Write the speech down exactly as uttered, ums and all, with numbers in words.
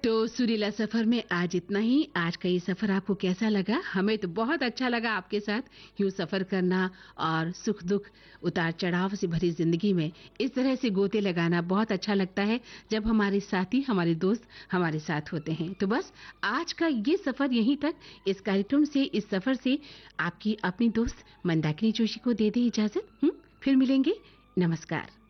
तो सुरीला सफर में आज इतना ही। आज का ये सफर आपको कैसा लगा? हमें तो बहुत अच्छा लगा आपके साथ यूं सफर करना और सुख दुख उतार चढ़ाव से भरी जिंदगी में इस तरह से गोते लगाना बहुत अच्छा लगता है जब हमारे साथी हमारे दोस्त हमारे साथ होते हैं। तो बस आज का ये सफर यहीं तक। इस कार्यक्रम से इस सफर से आपकी अपनी दोस्त मंदाकिनी जोशी को दे दे इजाजत। हुँ? फिर मिलेंगे। नमस्कार।